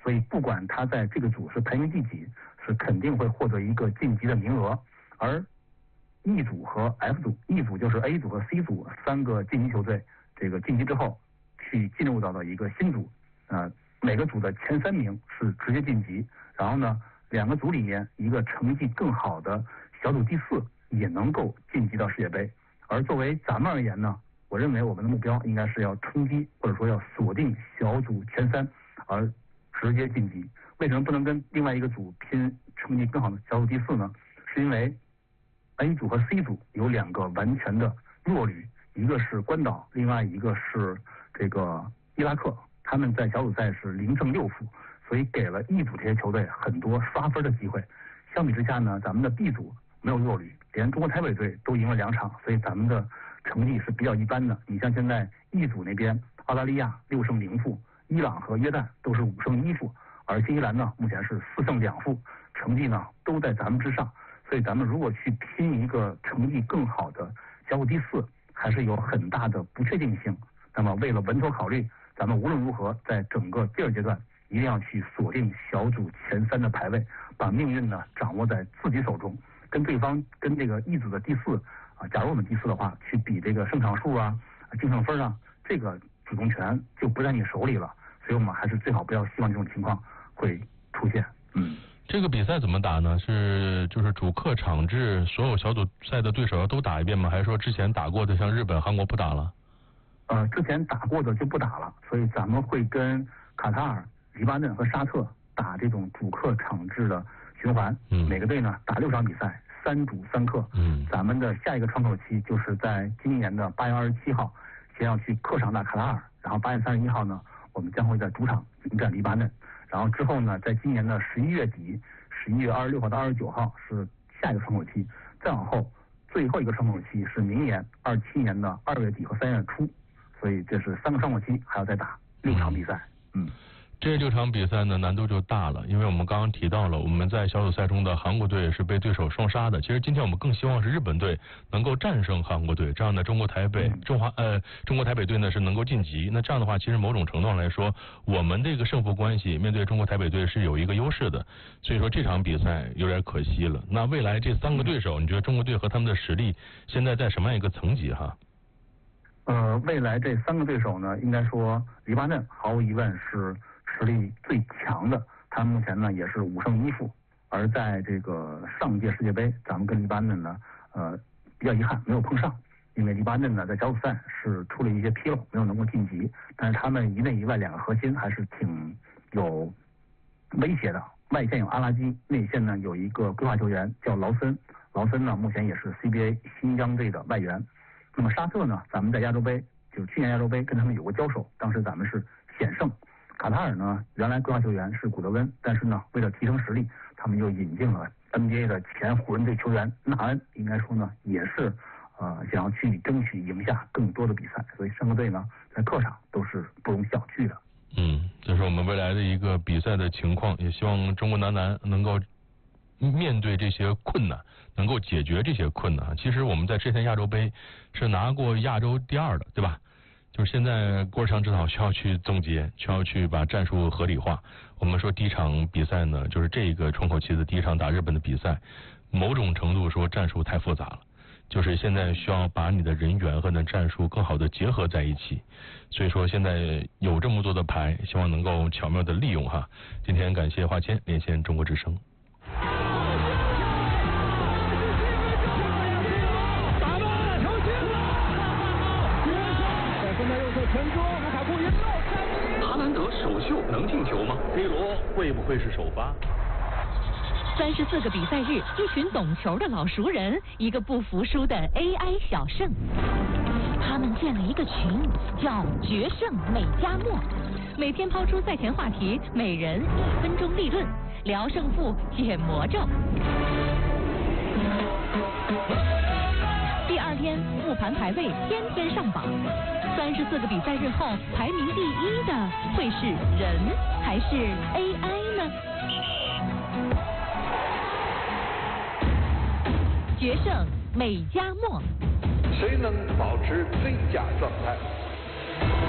所以不管他在这个组是排名第几，是肯定会获得一个晋级的名额。而 E 组和 F 组 ，E 组就是 A 组和 C 组3个晋级球队，这个晋级之后去进入到了一个新组，每个组的前3名是直接晋级，然后呢，2个组里面一个成绩更好的小组第4也能够晋级到世界杯。而作为咱们而言呢，我认为我们的目标应该是要冲击或者说要锁定小组前3，而直接晋级。为什么不能跟另外一个组拼成绩更好的小组第4呢？是因为 A 组和 C 组有2个完全的弱旅，一个是关岛，另外一个是这个伊拉克，他们在小组赛是0胜6负，所以给了 E 组这些球队很多刷分的机会。相比之下呢，咱们的 B 组没有弱旅，连中国台北队都赢了2场，所以咱们的成绩是比较一般的。你像现在 E 组那边，澳大利亚6胜0负，伊朗和约旦都是5胜1负，而新西兰呢目前是4胜2负，成绩呢都在咱们之上。所以咱们如果去拼一个成绩更好的小组第4，还是有很大的不确定性。那么为了稳妥考虑，咱们无论如何在整个第2阶段一定要去锁定小组前3的排位，把命运呢掌握在自己手中。跟对方跟这个 E 组的第4假如我们第4的话，去比这个胜场数啊、净胜分啊，这个主动权就不在你手里了。所以我们还是最好不要希望这种情况会出现。 这个比赛怎么打呢？就是主客场制，所有小组赛的对手要都打一遍吗？还是说之前打过的像日本、韩国不打了？ 之前打过的就不打了，所以咱们会跟卡塔尔、黎巴嫩和沙特打这种主客场制的循环。每个队呢打6场比赛，3主3客。咱们的下一个窗口期就是在今年的8月27号，先要去客场打卡塔尔，然后8月31号呢，我们将会在主场迎战黎巴嫩。然后之后呢，在今年的11月底，11月26号到29号是下一个窗口期，再往后最后一个窗口期是明年27年的2月底和3月初，所以这是3个窗口期还要再打6场比赛。 这6场比赛呢难度就大了，因为我们刚刚提到了我们在小组赛中的韩国队是被对手双杀的。其实今天我们更希望是日本队能够战胜韩国队，这样的中国台北队呢是能够晋级。那这样的话，其实某种程度上来说，我们这个胜负关系面对中国台北队是有一个优势的。所以说这场比赛有点可惜了。那未来这3个对手，你觉得中国队和他们的实力现在在什么样一个层级哈？ 未来这3个对手呢，应该说黎巴嫩毫无疑问是实力最强的，他目前呢也是5胜1负。而在这个上届世界杯，咱们跟黎巴嫩呢，比较遗憾没有碰上，因为黎巴嫩呢在小组赛是出了一些纰漏，没有能够晋级。但是他们一内一外2个核心还是挺有威胁的。外线有阿拉基，内线呢有一个规划球员叫劳森，劳森呢目前也是 CBA 新疆队的外援。那么沙特呢，咱们在亚洲杯，就去年亚洲杯跟他们有过交手，当时咱们是险胜。卡塔尔呢，原来规划球员是古德温，但是呢，为了提升实力，他们又引进了 NBA 的前湖人队球员纳恩，应该说呢，也是想要去争取赢下更多的比赛，所以3个队呢，在客场都是不容小觑的。 这是我们未来的一个比赛的情况，也希望中国男篮能够面对这些困难，能够解决这些困难。其实我们在之前亚洲杯是拿过亚洲第2的，对吧？就是现在郭士强指导需要去总结，需要去把战术合理化。我们说第一场比赛呢，就是这个窗口期的第一场打日本的比赛，某种程度说战术太复杂了，就是现在需要把你的人员和你的战术更好的结合在一起。所以说现在有这么多的牌，希望能够巧妙的利用哈。今天感谢华谦连线中国之声。 哈兰德首秀能进球吗？ C 罗会不会是首发 ？34个比赛日，一群懂球的老熟人，一个不服输的 AI 小胜。他们建了一个群，叫决胜美加墨，每天抛出赛前话题，每人1分钟立论，聊胜负，解魔咒。第2天复盘排位，天天上榜。34个比赛日后，排名第1的会是人还是 AI 呢？决胜美加墨， 谁能保持最佳状态？